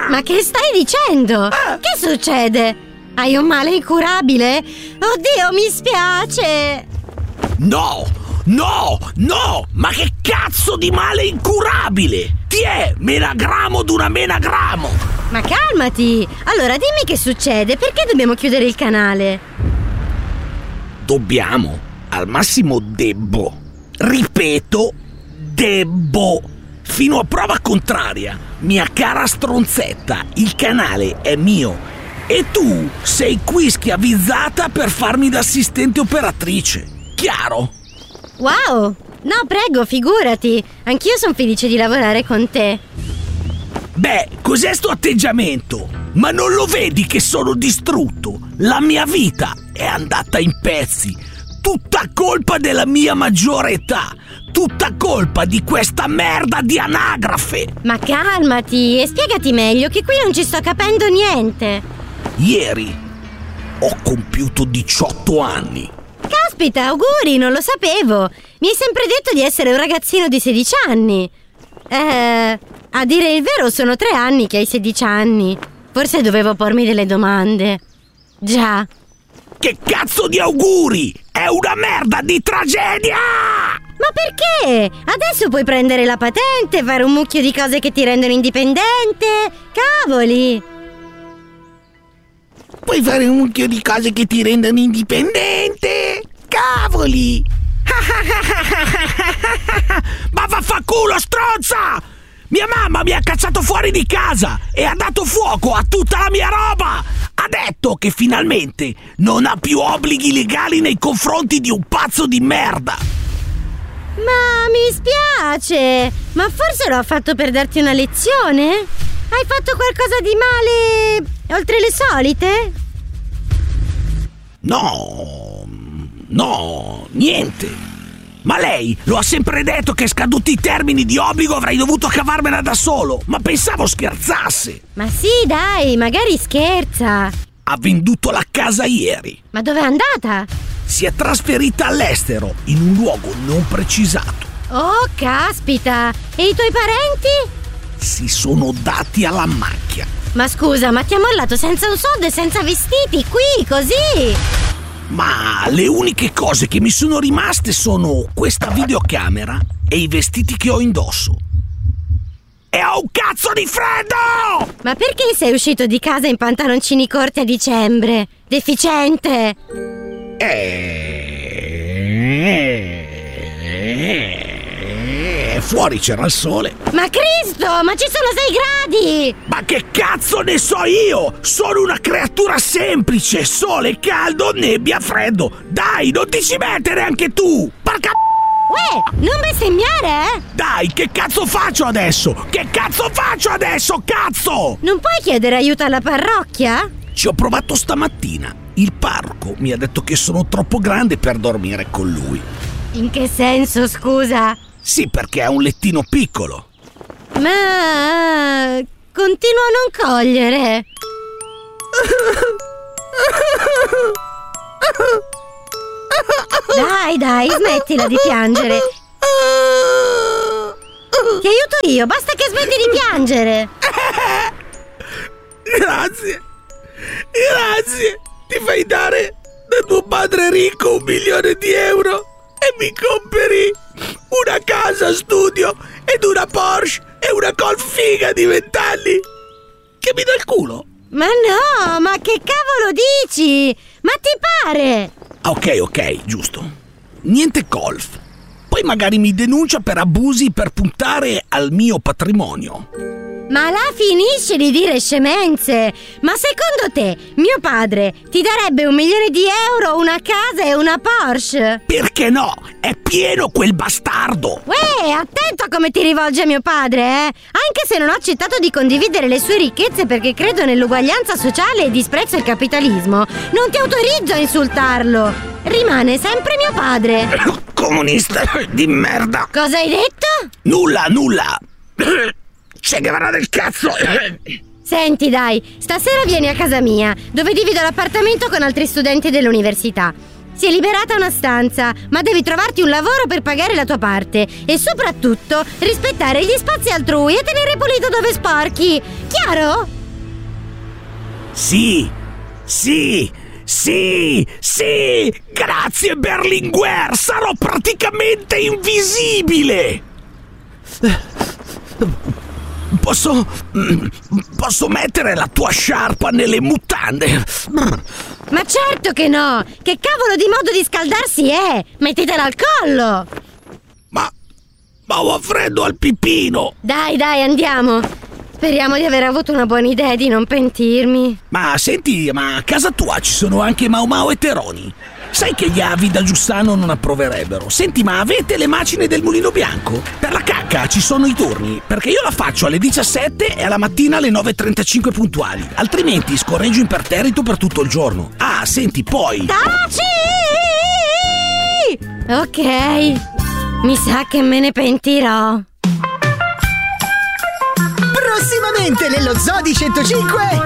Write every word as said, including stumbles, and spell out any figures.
Ma che stai dicendo? Che succede? Hai un male incurabile? Oddio, mi spiace! No, no, no! Ma che cazzo di male incurabile? Ti è menagramo d'una menagramo! Ma calmati! Allora dimmi che succede, perché dobbiamo chiudere il canale? Dobbiamo, al massimo debbo. Ripeto, debbo. Fino a prova contraria, mia cara stronzetta, il canale è mio e tu sei qui schiavizzata per farmi da assistente operatrice. Chiaro? Wow! No, prego, figurati. Anch'io sono felice di lavorare con te. Beh, cos'è sto atteggiamento? Ma non lo vedi che sono distrutto? La mia vita è andata in pezzi. Tutta colpa della mia maggiore età. Tutta colpa di questa merda di anagrafe. Ma calmati e spiegati meglio, che qui non ci sto capendo niente. Ieri ho compiuto diciotto anni. Caspita, auguri, non lo sapevo. Mi hai sempre detto di essere un ragazzino di sedici anni. Eh, a dire il vero sono tre anni che hai sedici anni. Forse dovevo pormi delle domande. Già. Che cazzo di auguri? È una merda di tragedia! Ma perché? Adesso puoi prendere la patente, fare un mucchio di cose che ti rendono indipendente. Cavoli! Puoi fare un mucchio di cose che ti rendono indipendente? Cavoli! Ma vaffanculo, stronza! Mia mamma mi ha cacciato fuori di casa e ha dato fuoco a tutta la mia roba! Ha detto che finalmente non ha più obblighi legali nei confronti di un pazzo di merda! Ma mi spiace! Ma forse lo ha fatto per darti una lezione? Hai fatto qualcosa di male oltre le solite? No, no, niente. Ma lei lo ha sempre detto che scaduti i termini di obbligo avrei dovuto cavarmela da solo. Ma pensavo scherzasse. Ma sì, dai, magari scherza. Ha venduto la casa ieri. Ma dove è andata? Si è trasferita all'estero, in un luogo non precisato. Oh, caspita! E i tuoi parenti? Si sono dati alla macchia. Ma scusa, ma ti ha mollato senza un soldo e senza vestiti, qui, così? Ma le uniche cose che mi sono rimaste sono questa videocamera e i vestiti che ho indosso. E ho un cazzo di freddo! Ma perché sei uscito di casa in pantaloncini corti a dicembre? Deficiente! E fuori c'era il sole. Ma Cristo, ma ci sono sei gradi! Ma che cazzo ne so io? Sono una creatura semplice. Sole, caldo, nebbia, freddo. Dai, non ti ci mettere anche tu! Porca Uè, non bestemmiare, eh! Dai, che cazzo faccio adesso? Che cazzo faccio adesso, cazzo? Non puoi chiedere aiuto alla parrocchia? Ci ho provato stamattina. Il parroco mi ha detto che sono troppo grande per dormire con lui. In che senso, scusa? Sì, perché ha un lettino piccolo. Ma... continuo a non cogliere. Dai, dai, smettila di piangere. Ti aiuto io, basta che smetti di piangere. Grazie. Grazie. Ti fai dare da tuo padre ricco un milione di euro e mi compri una casa studio ed una Porsche e una Golf figa di vent'anni che mi dà il culo. Ma no, ma che cavolo dici? Ma ti pare? Ok, ok, giusto. Niente golf. Poi magari mi denuncia per abusi per puntare al mio patrimonio. Ma là finisce di dire scemenze. Ma secondo te mio padre ti darebbe un milione di euro, una casa e una Porsche? Perché no? È pieno quel bastardo. Uè, attento a come ti rivolge a mio padre, eh? Anche se non ho accettato di condividere le sue ricchezze perché credo nell'uguaglianza sociale e disprezzo il capitalismo, non ti autorizzo a insultarlo. Rimane sempre mio padre. Comunista di merda. Cosa hai detto? Nulla, nulla. C'è che varrà del cazzo. Senti, dai, stasera vieni a casa mia, dove divido l'appartamento con altri studenti dell'università. Si è liberata una stanza, ma devi trovarti un lavoro per pagare la tua parte e soprattutto rispettare gli spazi altrui e tenere pulito dove sporchi. Chiaro? Sì, sì, sì, sì! Grazie Berlinguer, sarò praticamente invisibile! Posso... posso mettere la tua sciarpa nelle mutande? Ma certo che no! Che cavolo di modo di scaldarsi è? Mettitela al collo! Ma... ma ho freddo al pipino! Dai, dai, andiamo! Speriamo di aver avuto una buona idea e di non pentirmi. Ma senti, ma a casa tua ci sono anche Mau Mau e Teroni? Sai che gli avi da Giussano non approverebbero. Senti, ma avete le macine del Mulino Bianco? Per la cacca ci sono i turni, perché io la faccio alle diciassette e alla mattina alle nove e trentacinque puntuali. Altrimenti scorreggio imperterrito per tutto il giorno. Ah, senti, poi... Taci! Ok, mi sa che me ne pentirò. Prossimamente nello Zoo di centocinque